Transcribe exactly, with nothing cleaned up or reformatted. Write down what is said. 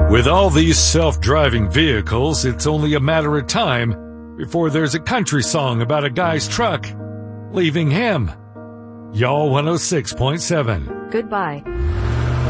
With all these self-driving vehicles, it's only a matter of time before there's a country song about a guy's truck leaving him. Y'all one oh six point seven. Goodbye.